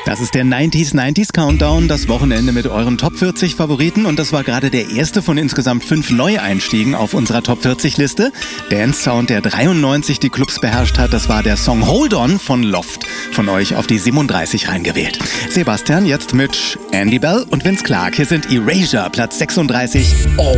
Das ist der 90s Countdown, das Wochenende mit euren Top 40 Favoriten. Und das war gerade der erste von insgesamt 5 Neueinstiegen auf unserer Top 40 Liste. Dance Sound, der 93 die Clubs beherrscht hat, das war der Song Hold On von Loft. Von euch auf die 37 reingewählt. Sebastian jetzt mit Andy Bell und Vince Clarke. Hier sind Erasure, Platz 36. Oh.